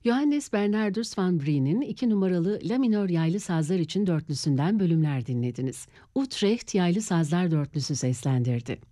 Johannes Bernardus van Brie'nin 2 numaralı La minör yaylı sazlar için dörtlüsünden bölümler dinlediniz. Utrecht Yaylı Sazlar Dörtlüsü seslendirdi.